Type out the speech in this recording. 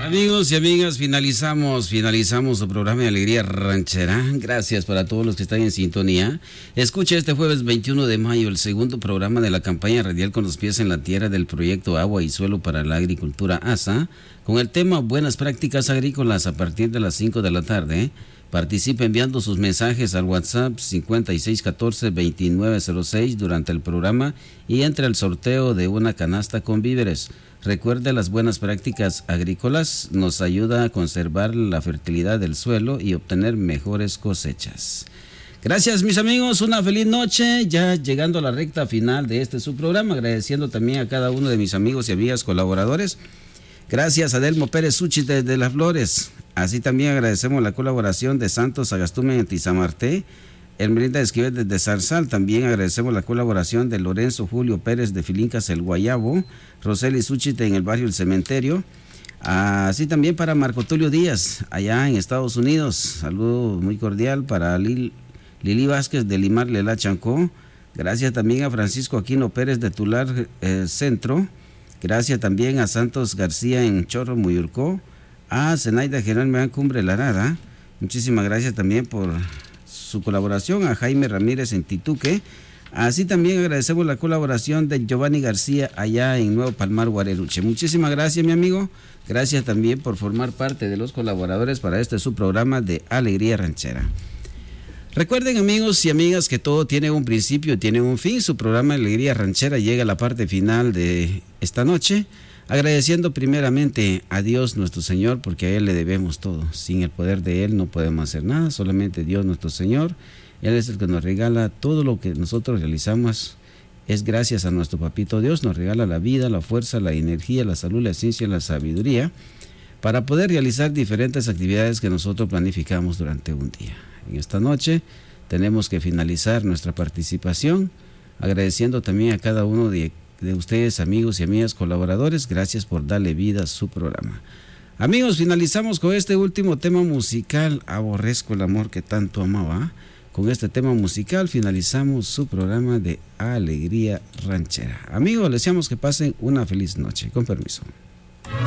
Amigos y amigas, finalizamos su programa de Alegría Ranchera. Gracias para todos los que están en sintonía. Escucha este jueves 21 de mayo el segundo programa de la campaña radial Con los pies en la tierra del proyecto Agua y Suelo para la Agricultura ASA, con el tema Buenas prácticas agrícolas a partir de las 5 de la tarde. Participe enviando sus mensajes al WhatsApp 5614-2906 durante el programa y entre al sorteo de una canasta con víveres. Recuerde, las buenas prácticas agrícolas nos ayuda a conservar la fertilidad del suelo y obtener mejores cosechas. Gracias, mis amigos, una feliz noche, ya llegando a la recta final de su programa, agradeciendo también a cada uno de mis amigos y amigas colaboradores. Gracias a Delmo Pérez Suchi desde Las Flores. Así también agradecemos la colaboración de Santos Agastume en Tizamarté, Hermelinda Esquivel desde Zarzal. También agradecemos la colaboración de Lorenzo Julio Pérez de Filincas El Guayabo, Roseli Suchite en el barrio El Cementerio. Así también para Marco Tulio Díaz, allá en Estados Unidos. Saludo muy cordial para Lili Vázquez de Limar Lela Chancó. Gracias también a Francisco Aquino Pérez de Tular Centro. Gracias también a Santos García en Chorro Muyurcó. A Zenaida Gerán Cumbre Larada. Muchísimas gracias también por su colaboración. A Jaime Ramírez en Tituque. Así también agradecemos la colaboración de Giovanni García allá en Nuevo Palmar, Guareruche. Muchísimas gracias, mi amigo. Gracias también por formar parte de los colaboradores para su programa de Alegría Ranchera. Recuerden, amigos y amigas, que todo tiene un principio y tiene un fin. Su programa Alegría Ranchera llega a la parte final de esta noche, agradeciendo primeramente a Dios nuestro Señor, porque a Él le debemos todo. Sin el poder de Él no podemos hacer nada, solamente Dios nuestro Señor. Él es el que nos regala todo lo que nosotros realizamos. Es gracias a nuestro Papito Dios, nos regala la vida, la fuerza, la energía, la salud, la ciencia y la sabiduría para poder realizar diferentes actividades que nosotros planificamos durante un día. En esta noche tenemos que finalizar nuestra participación, agradeciendo también a cada uno de ustedes, amigos y amigas colaboradores. Gracias por darle vida a su programa. Amigos, finalizamos con este último tema musical, Aborrezco el amor que tanto amaba. Con este tema musical finalizamos su programa de Alegría Ranchera. Amigos, les deseamos que pasen una feliz noche. Con permiso.